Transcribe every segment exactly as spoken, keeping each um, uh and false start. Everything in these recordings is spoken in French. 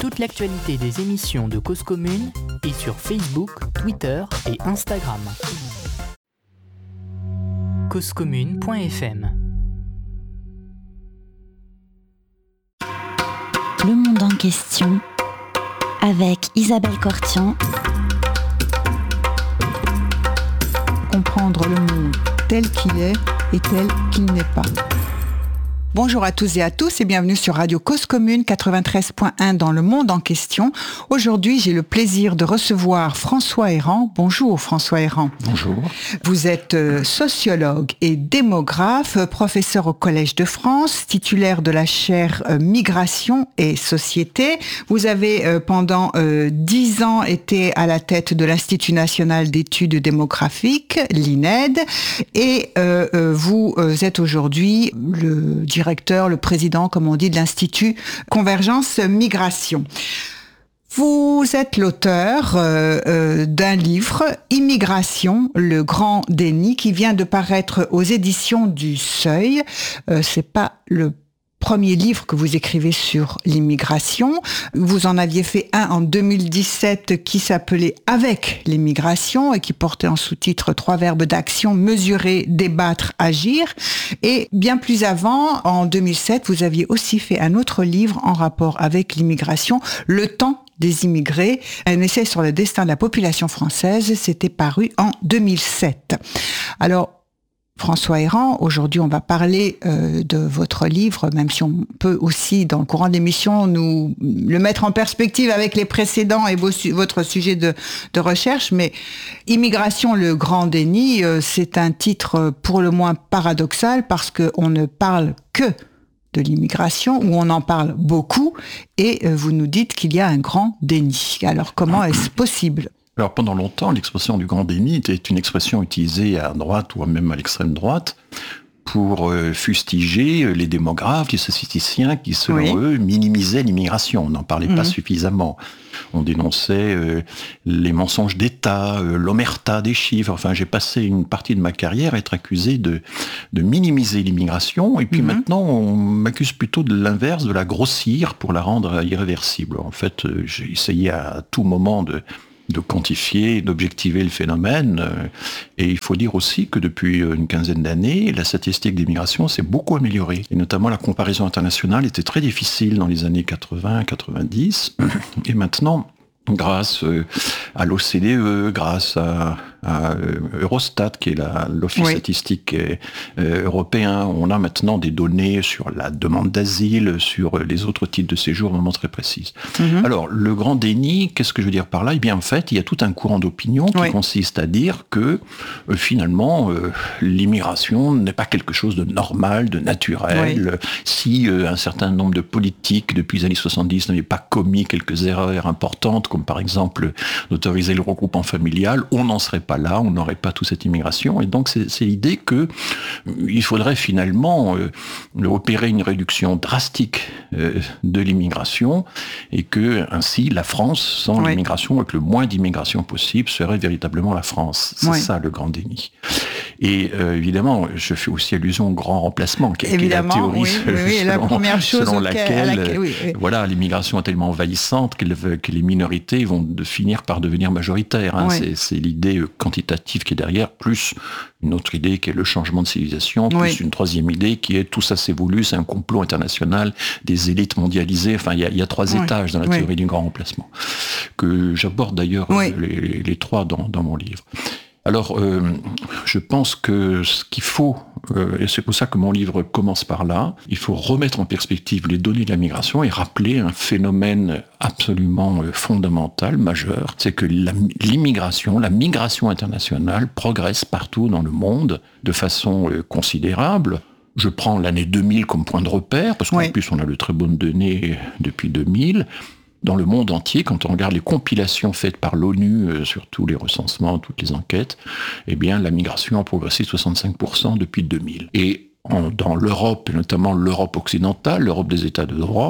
Toute l'actualité des émissions de Cause Commune est sur Facebook, Twitter et Instagram. cause commune point f m. Le monde en question avec Isabelle Cortian. Comprendre le monde tel qu'il est et tel qu'il n'est pas. Bonjour à tous et à tous et bienvenue sur Radio Cause Commune quatre-vingt-treize point un dans le monde en question. Aujourd'hui, j'ai le plaisir de recevoir François Héran. Bonjour François Héran. Bonjour. Vous êtes sociologue et démographe, professeur au Collège de France, titulaire de la chaire Migration et Société. Vous avez pendant dix ans été à la tête de l'Institut national d'études démographiques, l'I N E D, et euh, vous êtes aujourd'hui le directeur directeur, le président, comme on dit, de l'Institut Convergence Migration. Vous êtes l'auteur euh, euh, d'un livre, Immigration, le grand déni, qui vient de paraître aux éditions du Seuil. Euh, c'est pas le premier livre que vous écrivez sur l'immigration. Vous en aviez fait un en deux mille dix-sept qui s'appelait « Avec l'immigration » et qui portait en sous-titre trois verbes d'action, mesurer, débattre, agir. Et bien plus avant, en deux mille sept, vous aviez aussi fait un autre livre en rapport avec l'immigration, « Le temps des immigrés », un essai sur le destin de la population française. C'était paru en deux mille sept. Alors, François Héran, aujourd'hui on va parler euh, de votre livre, même si on peut aussi dans le courant de l'émission nous le mettre en perspective avec les précédents et vos, votre sujet de, de recherche, mais Immigration, le grand déni, euh, c'est un titre pour le moins paradoxal parce qu'on ne parle que de l'immigration, où on en parle beaucoup, et euh, vous nous dites qu'il y a un grand déni. Alors comment est-ce possible ? Alors pendant longtemps, l'expression du grand déni était une expression utilisée à droite ou même à l'extrême droite pour euh, fustiger les démographes, les statisticiens qui, selon oui. eux, minimisaient l'immigration. On n'en parlait mmh. pas suffisamment. On dénonçait euh, les mensonges d'État, euh, l'omerta des chiffres. Enfin, j'ai passé une partie de ma carrière à être accusé de, de minimiser l'immigration. Et puis mmh. maintenant, on m'accuse plutôt de l'inverse, de la grossir pour la rendre irréversible. En fait, euh, j'ai essayé à tout moment de... de quantifier, d'objectiver le phénomène. Et il faut dire aussi que depuis une quinzaine d'années, la statistique des migrations s'est beaucoup améliorée. Et notamment la comparaison internationale était très difficile dans les années quatre-vingts quatre-vingt-dix. Et maintenant, grâce à l'O C D E, grâce à, à Eurostat, qui est la, l'office oui. statistique euh, européen, on a maintenant des données sur la demande d'asile, sur les autres types de séjour, vraiment très précises. Mm-hmm. Alors, le grand déni, qu'est-ce que je veux dire par là ? Eh bien, en fait, il y a tout un courant d'opinion qui oui. consiste à dire que, euh, finalement, euh, l'immigration n'est pas quelque chose de normal, de naturel. Oui. Si euh, un certain nombre de politiques, depuis les années soixante-dix, n'avaient pas commis quelques erreurs importantes, comme par exemple d'autoriser le regroupement familial, on n'en serait pas là, on n'aurait pas toute cette immigration. Et donc c'est, c'est l'idée que il faudrait finalement euh, opérer une réduction drastique euh, de l'immigration et que ainsi la France, sans oui. l'immigration, avec le moins d'immigration possible, serait véritablement la France. C'est oui. ça le grand déni. Et euh, évidemment, je fais aussi allusion au grand remplacement, qui, qui est la théorie oui, oui, oui, selon, la première chose selon laquelle, à laquelle oui, oui. voilà, l'immigration est tellement envahissante qu'elle veut, que les minorités vont de finir par devenir majoritaires. Hein. Oui. C'est, c'est l'idée quantitative qui est derrière, plus une autre idée qui est le changement de civilisation, plus oui. une troisième idée qui est tout ça c'est voulu, c'est un complot international des élites mondialisées. Enfin, il y a, y a trois oui. étages dans la théorie oui. du grand remplacement, que j'aborde d'ailleurs oui. les, les, les trois dans, dans mon livre. Alors, euh, je pense que ce qu'il faut, euh, et c'est pour ça que mon livre commence par là, il faut remettre en perspective les données de la migration et rappeler un phénomène absolument euh, fondamental, majeur, c'est que la, l'immigration, la migration internationale progresse partout dans le monde de façon euh, considérable. Je prends l'année deux mille comme point de repère, parce qu'en oui. plus on a de très bonnes données depuis deux mille. Dans le monde entier, quand on regarde les compilations faites par l'ONU euh, sur tous les recensements, toutes les enquêtes, eh bien, la migration a progressé de soixante-cinq pour cent depuis deux mille. Et en, dans l'Europe, et notamment l'Europe occidentale, l'Europe des États de droit,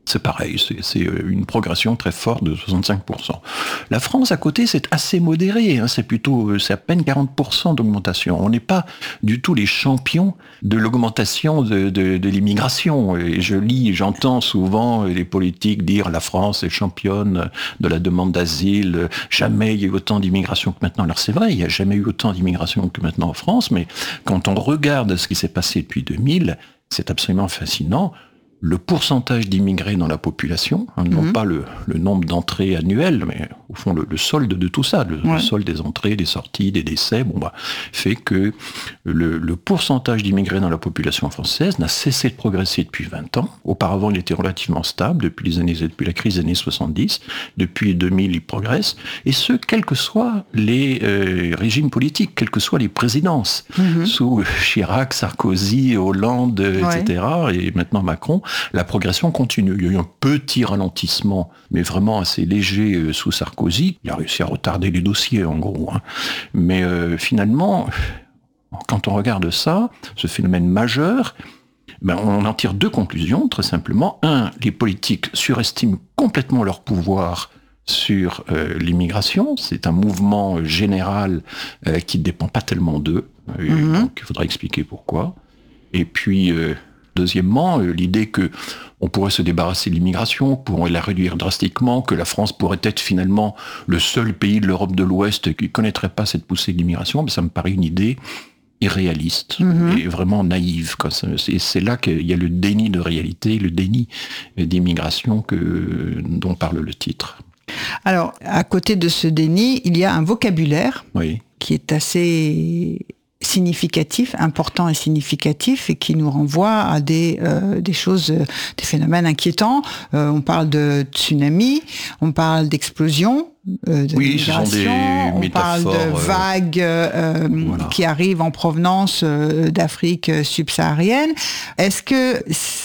C'est pareil, c'est, c'est une progression très forte de soixante-cinq pour cent. La France, à côté, c'est assez modéré, hein, c'est plutôt, c'est à peine quarante pour cent d'augmentation. On n'est pas du tout les champions de l'augmentation de, de, de l'immigration. Et je lis, j'entends souvent les politiques dire la France est championne de la demande d'asile, jamais il y a eu autant d'immigration que maintenant. Alors c'est vrai, il n'y a jamais eu autant d'immigration que maintenant en France, mais quand on regarde ce qui s'est passé depuis deux mille, c'est absolument fascinant. Le pourcentage d'immigrés dans la population, hein, non mmh. pas le, le nombre d'entrées annuelles, mais au fond le, le solde de tout ça, le, ouais. le solde des entrées, des sorties, des décès, bon bah, fait que le, le pourcentage d'immigrés dans la population française n'a cessé de progresser depuis vingt ans. Auparavant, il était relativement stable depuis les années, depuis la crise des années soixante-dix. Depuis deux mille, il progresse, et ce, quels que soient les euh, régimes politiques, quelles que soient les présidences, mmh. sous Chirac, Sarkozy, Hollande, ouais. et cetera, et maintenant Macron. La progression continue. Il y a eu un petit ralentissement, mais vraiment assez léger euh, sous Sarkozy. Il a réussi à retarder les dossiers, en gros. Hein. Mais euh, finalement, quand on regarde ça, ce phénomène majeur, ben, on en tire deux conclusions, très simplement. Un, les politiques surestiment complètement leur pouvoir sur euh, l'immigration. C'est un mouvement général euh, qui ne dépend pas tellement d'eux. Mm-hmm. Donc, il faudra expliquer pourquoi. Et puis... Euh, Deuxièmement, l'idée que on pourrait se débarrasser de l'immigration, pourrait la réduire drastiquement, que la France pourrait être finalement le seul pays de l'Europe de l'Ouest qui ne connaîtrait pas cette poussée de l'immigration, mais ça me paraît une idée irréaliste mmh. et vraiment naïve. Quoi. Et c'est là qu'il y a le déni de réalité, le déni d'immigration que, dont parle le titre. Alors, à côté de ce déni, il y a un vocabulaire oui. qui est assez... significatif, important et significatif, et qui nous renvoie à des euh, des choses, euh, des phénomènes inquiétants. Euh, on parle de tsunami, on parle d'explosion, euh, de oui, migration, ce sont des on parle de vagues euh, voilà. qui arrivent en provenance euh, d'Afrique subsaharienne. Est-ce que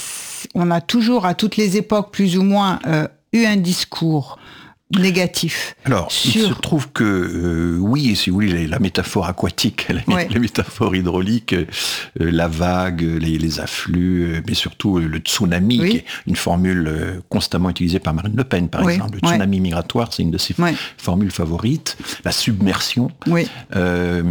on a toujours, à toutes les époques, plus ou moins, euh, eu un discours négatif. Alors, sur... il se trouve que, euh, oui, si vous voulez, la métaphore aquatique, la, ouais. la métaphore hydraulique, euh, la vague, les, les afflux, euh, mais surtout euh, le tsunami, oui. qui est une formule euh, constamment utilisée par Marine Le Pen, par oui. exemple. Le tsunami ouais. migratoire, c'est une de ses ouais. formules favorites. La submersion. Oui. Euh,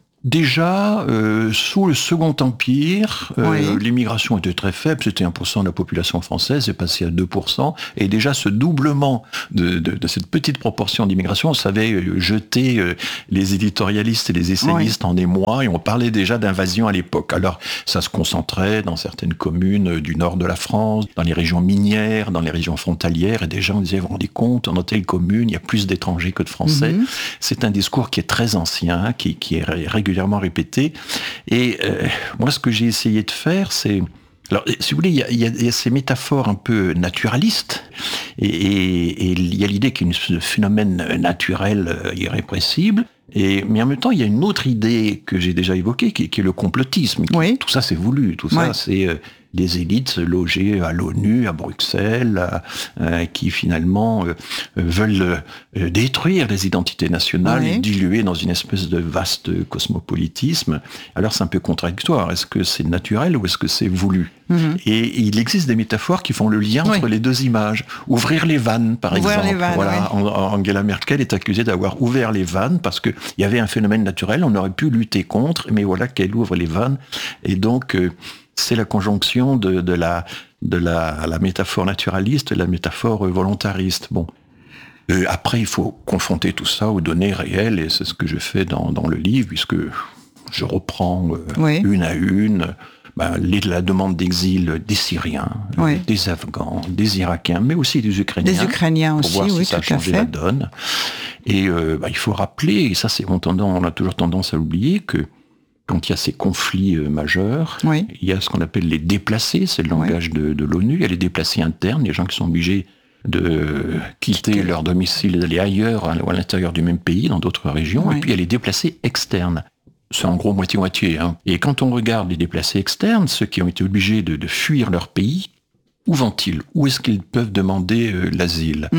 Déjà, euh, sous le Second Empire, euh, oui. l'immigration était très faible, c'était un pour cent de la population française, c'est passé à deux pour cent, et déjà ce doublement de, de, de cette petite proportion d'immigration, ça avait jeté euh, les éditorialistes et les essayistes oui. en émoi, et on parlait déjà d'invasion à l'époque. Alors, ça se concentrait dans certaines communes du nord de la France, dans les régions minières, dans les régions frontalières, et déjà on disait, vous vous rendez compte, dans telle commune, il y a plus d'étrangers que de Français. Mm-hmm. C'est un discours qui est très ancien, qui, qui est régulièrement répété. Et euh, moi, ce que j'ai essayé de faire, c'est... Alors, si vous voulez, il y a, il y a, il y a ces métaphores un peu naturalistes, et, et, et il y a l'idée qu'il y a un phénomène naturel euh, irrépressible, et, mais en même temps, il y a une autre idée que j'ai déjà évoquée, qui, qui est le complotisme. Qui, oui. Tout ça, c'est voulu. Tout ça, oui. c'est... Euh, des élites logées à l'ONU, à Bruxelles, à, euh, qui finalement euh, veulent euh, détruire les identités nationales oui. et diluer dans une espèce de vaste cosmopolitisme. Alors c'est un peu contradictoire. Est-ce que c'est naturel ou est-ce que c'est voulu ? Mm-hmm. Et il existe des métaphores qui font le lien oui. entre les deux images. Ouvrir les vannes, par Ouvrir exemple. Les vannes, voilà, oui. Angela Merkel est accusée d'avoir ouvert les vannes parce qu'il y avait un phénomène naturel, on aurait pu lutter contre, mais voilà qu'elle ouvre les vannes. Et donc... Euh, c'est la conjonction de, de, la, de la, la métaphore naturaliste et la métaphore volontariste. Bon. Euh, après, il faut confronter tout ça aux données réelles, et c'est ce que je fais dans, dans le livre, puisque je reprends euh, oui. une à une ben, les, la demande d'exil des Syriens, oui. des Afghans, des Irakiens, mais aussi des Ukrainiens. Des Ukrainiens pour aussi, voir si oui, ça a tout à changé fait. la donne. Et euh, ben, il faut rappeler, et ça, c'est, on, tendance, on a toujours tendance à l'oublier, que quand il y a ces conflits euh, majeurs, oui. il y a ce qu'on appelle les déplacés, c'est le langage oui. de, de l'ONU, il y a les déplacés internes, les gens qui sont obligés de quitter Quitter. leur domicile et d'aller ailleurs ou à l'intérieur du même pays, dans d'autres régions, oui. et puis il y a les déplacés externes. C'est en gros moitié-moitié. Hein. Et quand on regarde les déplacés externes, ceux qui ont été obligés de, de fuir leur pays, où vont-ils ? Où est-ce qu'ils peuvent demander euh, l'asile ? mm-hmm.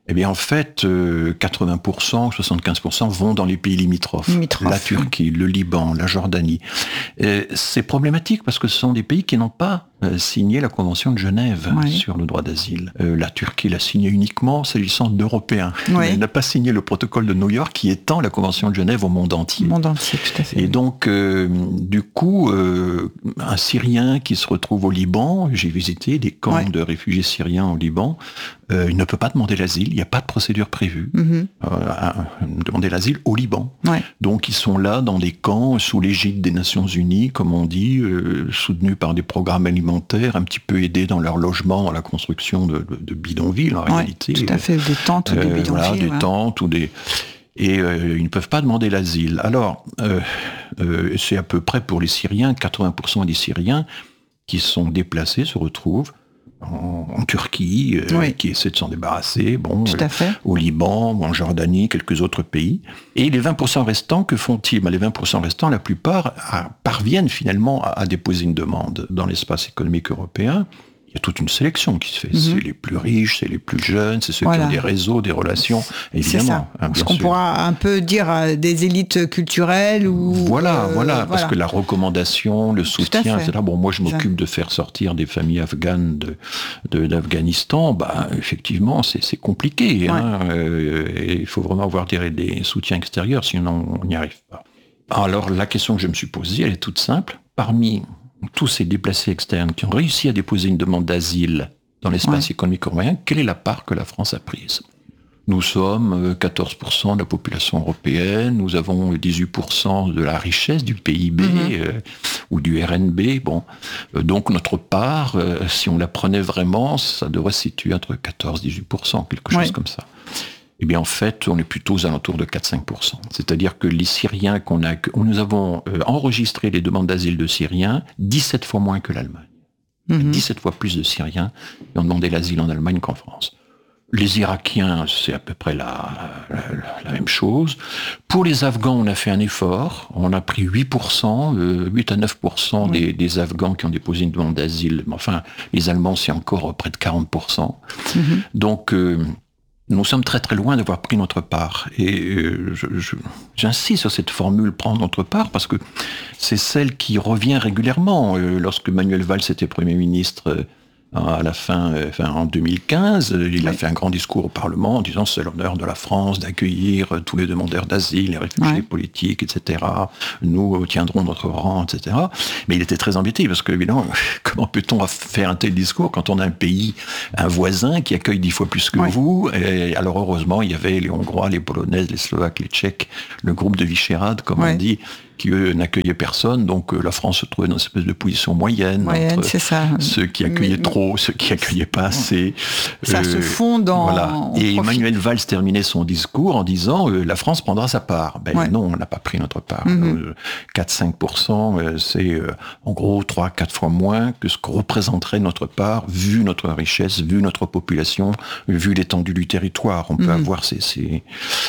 Eh bien, en fait, euh, quatre-vingts pour cent, soixante-quinze pour cent vont dans les pays limitrophes. Limitrophes, la Turquie, oui. Le Liban, la Jordanie. Et c'est problématique parce que ce sont des pays qui n'ont pas euh, signé la Convention de Genève oui. sur le droit d'asile. Euh, la Turquie l'a signé uniquement s'agissant d'Européens. Oui. Elle n'a pas signé le protocole de New York qui étend la Convention de Genève au monde entier. Au monde entier, tout à fait. Et donc, euh, du coup, euh, un Syrien qui se retrouve au Liban, j'ai visité des camps oui. de réfugiés syriens au Liban, euh, il ne peut pas demander l'asile. Il n'y a pas de procédure prévue. Mm-hmm. Euh, à, à demander l'asile au Liban. Ouais. Donc ils sont là dans des camps sous l'égide des Nations Unies, comme on dit, euh, soutenus par des programmes alimentaires, un petit peu aidés dans leur logement, dans la construction de, de, de bidonvilles en ouais, réalité. Tout à fait, des tentes ou euh, des bidonvilles. Voilà, des ouais. tentes ou des... Et euh, ils ne peuvent pas demander l'asile. Alors, euh, euh, c'est à peu près pour les Syriens, quatre-vingts pour cent des Syriens qui sont déplacés se retrouvent En, en Turquie, euh, oui. qui essaie de s'en débarrasser, bon, Tout à fait. Euh, au Liban, ou en Jordanie, quelques autres pays. Et les vingt pour cent restants, que font-ils ? Ben, les vingt pour cent restants, la plupart à, parviennent finalement à, à déposer une demande dans l'espace économique européen. Il y a toute une sélection qui se fait. Mm-hmm. C'est les plus riches, c'est les plus jeunes, c'est ceux voilà. qui ont des réseaux, des relations, évidemment. C'est ça. Hein, Ce qu'on sûr. pourra un peu dire à des élites culturelles ou... Voilà, euh, voilà, voilà, parce que la recommandation, le soutien, et cetera. Bon, moi, je m'occupe de faire sortir des familles afghanes de, de, d'Afghanistan. Bah, effectivement, c'est, c'est compliqué. Ouais. Hein, euh, et il faut vraiment avoir des, des soutiens extérieurs, sinon on n'y arrive pas. Alors, la question que je me suis posée, elle est toute simple. Parmi tous ces déplacés externes qui ont réussi à déposer une demande d'asile dans l'espace ouais. économique européen, quelle est la part que la France a prise ? Nous sommes quatorze pour cent de la population européenne, nous avons dix-huit pour cent de la richesse du P I B mm-hmm. euh, ou du R N B. Bon, euh, donc notre part, euh, si on la prenait vraiment, ça devrait se situer entre quatorze et dix-huit pour cent, quelque chose ouais. comme ça. Eh bien, en fait, on est plutôt aux alentours de quatre à cinq pour cent. C'est-à-dire que les Syriens qu'on a... Nous avons euh, enregistré les demandes d'asile de Syriens dix-sept fois moins que l'Allemagne. Mm-hmm. dix-sept fois plus de Syriens qui ont demandé l'asile en Allemagne qu'en France. Les Irakiens, c'est à peu près la, la, la même chose. Pour les Afghans, on a fait un effort. On a pris huit pour cent, euh, huit à neuf pour cent oui. des, des Afghans qui ont déposé une demande d'asile. Enfin, les Allemands, c'est encore près de quarante pour cent. Mm-hmm. Donc... Euh, Nous sommes très très loin d'avoir pris notre part. Et euh, je, je, j'insiste sur cette formule « prendre notre part » parce que c'est celle qui revient régulièrement. Euh, lorsque Manuel Valls était Premier ministre euh, à la fin, euh, enfin, en deux mille quinze, euh, il oui. a fait un grand discours au Parlement en disant « c'est l'honneur de la France d'accueillir euh, tous les demandeurs d'asile, les réfugiés oui. politiques, et cetera. Nous euh, tiendrons notre rang, et cetera » Mais il était très embêté parce que, évidemment, comment peut-on faire un tel discours quand on a un pays, un voisin qui accueille dix fois plus que oui. vous ? Et alors heureusement, il y avait les Hongrois, les Polonaises, les Slovaques, les Tchèques, le groupe de Vyšehrad, comme oui. on dit, qui eux n'accueillaient personne. Donc euh, la France se trouvait dans une espèce de position moyenne, moyenne entre c'est ça. ceux qui accueillaient mais, trop, ceux qui accueillaient pas assez. Ça euh, se fond dans... Voilà. Et Manuel Valls terminait son discours en disant euh, la France prendra sa part. Ben ouais. non, on n'a pas pris notre part. Mm-hmm. Euh, quatre à cinq pour cent, euh, c'est euh, en gros trois à quatre fois moins que ce que représenterait notre part, vu notre richesse, vu notre population, vu l'étendue du territoire. On peut mm-hmm. avoir ces... ces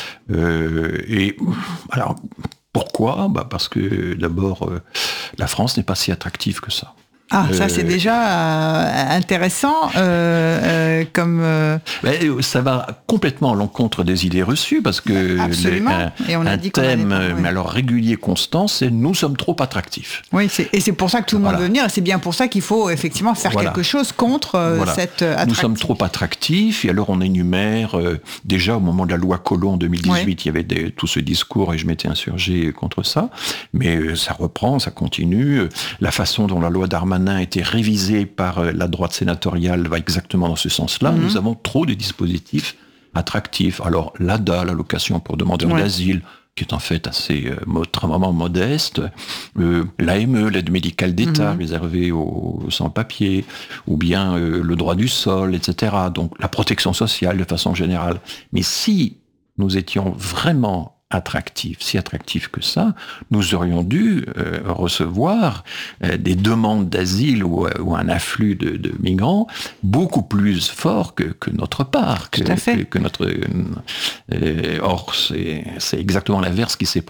euh, et alors... Pourquoi ? Bah parce que d'abord, euh, la France n'est pas si attractive que ça. Ah, euh, ça c'est déjà euh, intéressant euh, euh, comme... Euh... Ben, ça va complètement à l'encontre des idées reçues parce que Absolument. Les, un, Et on a un dit thème, qu'on allait... mais alors régulier, constant, c'est nous sommes trop attractifs. Oui, c'est, et c'est pour ça que tout le monde voilà. veut venir et c'est bien pour ça qu'il faut effectivement faire voilà. quelque chose contre euh, voilà. cette attractivité. Nous sommes trop attractifs et alors on énumère, euh, déjà au moment de la loi Collomb en deux mille dix-huit, oui. il y avait des, tout ce discours et je m'étais insurgé contre ça, mais euh, ça reprend, ça continue. La façon dont la loi Darmanin a été révisé par la droite sénatoriale va exactement dans ce sens-là. Mmh. Nous avons trop de dispositifs attractifs. Alors, l'A D A, l'allocation pour demandeurs ouais. d'asile, qui est en fait assez euh, extrêmement modeste, euh, l'A M E, l'aide médicale d'État mmh. réservée aux, aux sans-papiers, ou bien euh, le droit du sol, et cetera. Donc, la protection sociale de façon générale. Mais si nous étions vraiment attractif, si attractif que ça, nous aurions dû euh, recevoir euh, des demandes d'asile ou, euh, ou un afflux de, de migrants beaucoup plus fort que, que notre part. Que, Tout à fait. Que, que notre, euh, or, c'est, c'est exactement l'inverse qui s'est produit.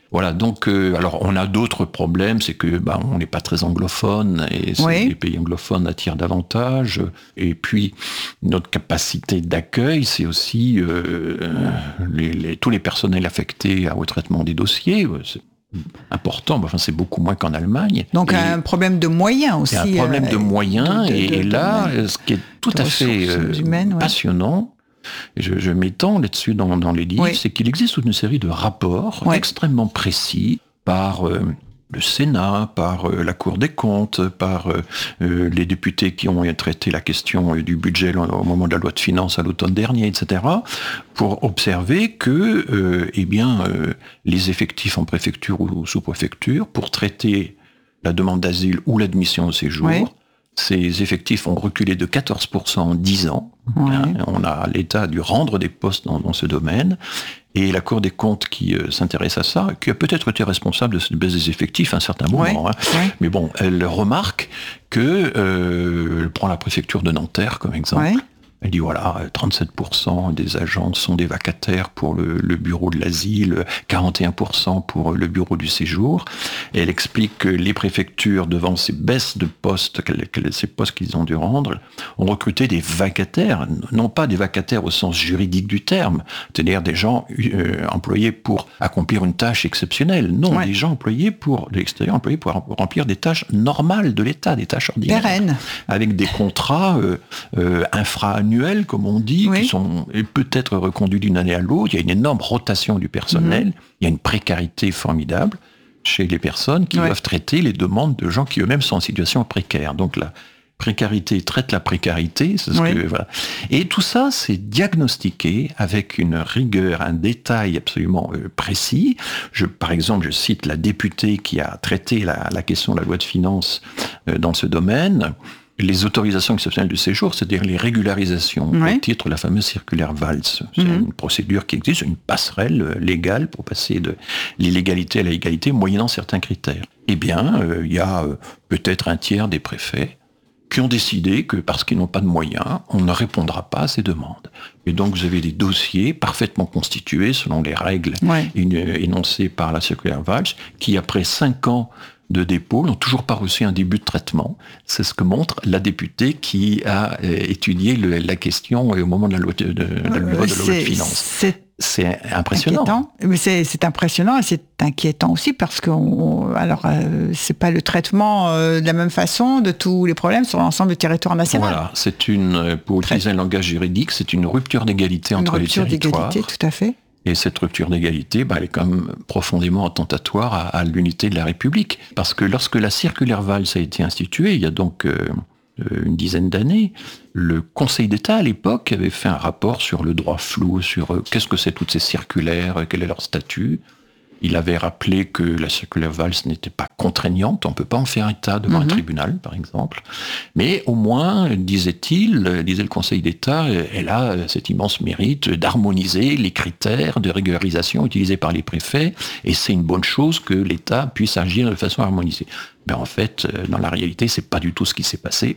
Voilà, donc euh, alors on a d'autres problèmes, c'est que bah, on n'est pas très anglophone et oui. les pays anglophones attirent davantage. Et puis notre capacité d'accueil, c'est aussi euh, les, les, tous les personnels affectés au traitement des dossiers. C'est important, enfin c'est beaucoup moins qu'en Allemagne. Donc et un problème de moyens aussi. Il y a un problème euh, de moyens de, de, et, de, et là, de, ce qui est tout à fait euh, humaines, ouais. passionnant. Et je, je m'étends là-dessus dans, dans les livres, oui. c'est qu'il existe toute une série de rapports oui. extrêmement précis par euh, le Sénat, par euh, la Cour des comptes, par euh, euh, les députés qui ont traité la question euh, du budget au moment de la loi de finances à l'automne dernier, et cetera, pour observer que euh, eh bien, euh, les effectifs en préfecture ou sous-préfecture, pour traiter la demande d'asile ou l'admission au séjour, oui. ces effectifs ont reculé de quatorze pour cent en dix ans. Ouais. Hein, on a, l'État a dû rendre des postes dans, dans ce domaine. Et la Cour des comptes qui euh, s'intéresse à ça, qui a peut-être été responsable de cette baisse des effectifs à un certain moment. Ouais. Hein, ouais. Mais bon, elle remarque que, euh, elle prend la préfecture de Nanterre comme exemple. Ouais. Elle dit voilà, trente-sept pour cent des agents sont des vacataires pour le, le bureau de l'asile, quarante et un pour cent pour le bureau du séjour. Et elle explique que les préfectures, devant ces baisses de postes, ces postes qu'ils ont dû rendre, ont recruté des vacataires, non pas des vacataires au sens juridique du terme, c'est-à-dire des gens euh, employés pour accomplir une tâche exceptionnelle. Non, ouais. des gens employés pour, de l'extérieur, employés pour remplir des tâches normales de l'État, des tâches ordinaires. Pérennes. Avec des contrats euh, euh, infra annuels, comme on dit, oui. qui sont peut-être reconduits d'une année à l'autre. Il y a une énorme rotation du personnel. Mmh. Il y a une précarité formidable chez les personnes qui ouais. doivent traiter les demandes de gens qui eux-mêmes sont en situation précaire. Donc la précarité traite la précarité. C'est ce oui. que, voilà. Et tout ça, c'est diagnostiqué avec une rigueur, un détail absolument euh, précis. Je, par exemple, je cite la députée qui a traité la, la question de la loi de finances euh, dans ce domaine. Les autorisations exceptionnelles de séjour, c'est-à-dire les régularisations, ouais. au titre de la fameuse circulaire Valls. C'est mmh. une procédure qui existe, une passerelle légale pour passer de l'illégalité à la légalité, moyennant certains critères. Eh bien, il euh, y a euh, peut-être un tiers des préfets qui ont décidé que, parce qu'ils n'ont pas de moyens, on ne répondra pas à ces demandes. Et donc, vous avez des dossiers parfaitement constitués, selon les règles ouais. énoncées par la circulaire Valls, qui, après cinq ans de dépôt, n'ont toujours pas reçu un début de traitement. C'est ce que montre la députée qui a euh, étudié le, la question au moment de la loi de, de, de, la, loi de, la loi de finances. C'est, c'est impressionnant. Inquiétant. Mais c'est, c'est impressionnant et c'est inquiétant aussi parce que on, alors euh, c'est pas le traitement euh, de la même façon de tous les problèmes sur l'ensemble du territoire national. Voilà, c'est une, pour Très... utiliser un langage juridique, c'est une rupture d'égalité une entre rupture les territoires. D'égalité, tout à fait. Et cette rupture d'égalité, bah, elle est quand même profondément attentatoire à, à l'unité de la République. Parce que lorsque la circulaire Valls a été instituée, il y a donc euh, une dizaine d'années, le Conseil d'État, à l'époque, avait fait un rapport sur le droit flou, sur euh, qu'est-ce que c'est toutes ces circulaires, quel est leur statut. Il avait rappelé que la circulaire Valls n'était pas contraignante, on ne peut pas en faire état devant mmh. un tribunal, par exemple. Mais au moins, disait-il, disait le Conseil d'État, elle a cet immense mérite d'harmoniser les critères de régularisation utilisés par les préfets, et c'est une bonne chose que l'État puisse agir de façon harmonisée. Mais en fait, dans la réalité, c'est pas du tout ce qui s'est passé.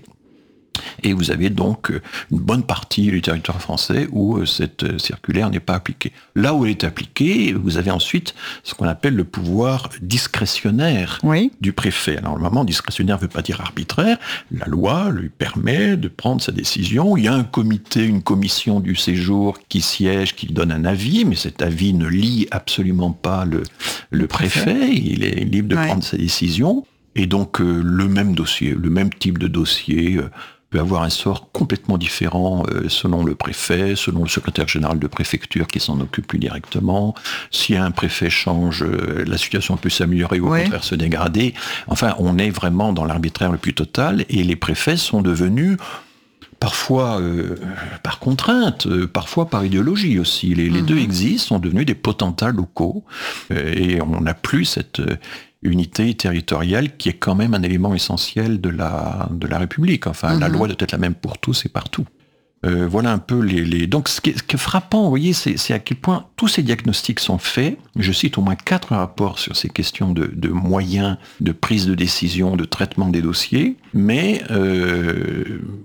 Et vous avez donc une bonne partie du territoire français où cette circulaire n'est pas appliquée. Là où elle est appliquée, vous avez ensuite ce qu'on appelle le pouvoir discrétionnaire oui. du préfet. Alors, normalement, discrétionnaire ne veut pas dire arbitraire. La loi lui permet de prendre sa décision. Il y a un comité, une commission du séjour qui siège, qui donne un avis, mais cet avis ne lie absolument pas le, le préfet. préfet. Il est libre de ouais. prendre sa décision. Et donc, euh, le même dossier, le même type de dossier... Euh, peut avoir un sort complètement différent euh, selon le préfet, selon le secrétaire général de préfecture qui s'en occupe plus directement. Si un préfet change, euh, la situation peut s'améliorer ou au ouais. contraire se dégrader. Enfin, on est vraiment dans l'arbitraire le plus total et les préfets sont devenus parfois euh, par contrainte, euh, parfois par idéologie aussi. Les, les mmh. deux existent, sont devenus des potentats locaux euh, et on n'a plus cette... Euh, unité territoriale qui est quand même un élément essentiel de la, de la République. Enfin, mmh. la loi doit être la même pour tous et partout. Euh, voilà un peu les... les... Donc, ce qui est, ce qui est frappant, vous voyez, c'est, c'est à quel point tous ces diagnostics sont faits. Je cite au moins quatre rapports sur ces questions de, de moyens, de prise de décision, de traitement des dossiers. Mais, euh,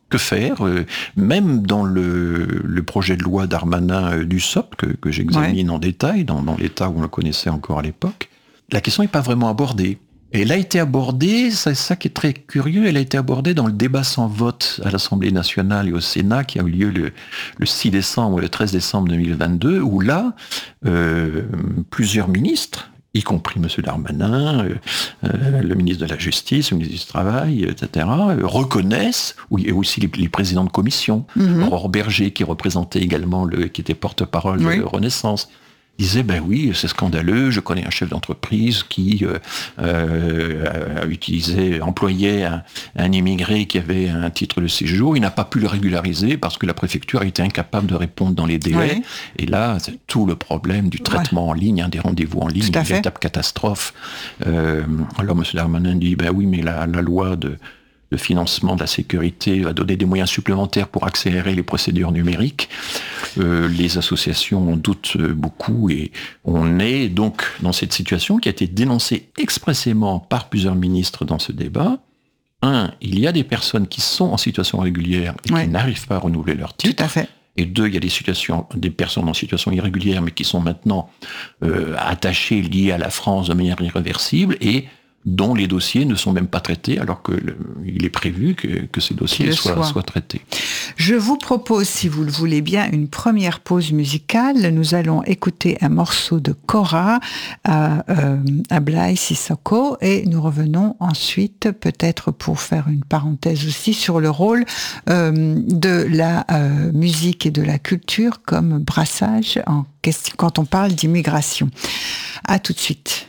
Que faire euh, Même dans le, le projet de loi Darmanin euh, du S O P, que, que j'examine ouais. en détail, dans, dans l'état où on le connaissait encore à l'époque, la question n'est pas vraiment abordée. Et elle a été abordée, c'est ça qui est très curieux, elle a été abordée dans le débat sans vote à l'Assemblée nationale et au Sénat, qui a eu lieu le, le six décembre ou le treize décembre deux mille vingt-deux, où là, euh, plusieurs ministres, y compris M. Darmanin, euh, euh, le ministre de la Justice, le ministre du Travail, et cetera, euh, reconnaissent, et aussi les, les présidents de commission, mm-hmm. Aurore Berger, qui représentait également, le, qui était porte-parole oui. de Renaissance, disait, ben oui, c'est scandaleux, je connais un chef d'entreprise qui euh, euh, utilisait, employait un, un immigré qui avait un titre de séjour, il n'a pas pu le régulariser parce que la préfecture a été incapable de répondre dans les délais. Oui. Et là, c'est tout le problème du traitement ouais. en ligne, hein, des rendez-vous en ligne, une véritable catastrophe. Euh, alors M. Darmanin dit, ben oui, mais la, la loi de... le financement de la sécurité va donner des moyens supplémentaires pour accélérer les procédures numériques. Euh, les associations en doutent beaucoup et on est donc dans cette situation qui a été dénoncée expressément par plusieurs ministres dans ce débat. Un, il y a des personnes qui sont en situation régulière et oui. qui n'arrivent pas à renouveler leur titre. Tout à fait. Et deux, il y a des situations, des personnes en situation irrégulière mais qui sont maintenant euh, attachées, liées à la France de manière irréversible et dont les dossiers ne sont même pas traités, alors qu'il est prévu que, que ces dossiers soient, soit. soient traités. Je vous propose, si vous le voulez bien, une première pause musicale. Nous allons écouter un morceau de Cora à, euh, à Blaise Sissoko, et nous revenons ensuite, peut-être pour faire une parenthèse aussi, sur le rôle euh, de la euh, musique et de la culture comme brassage en question, quand on parle d'immigration. À tout de suite.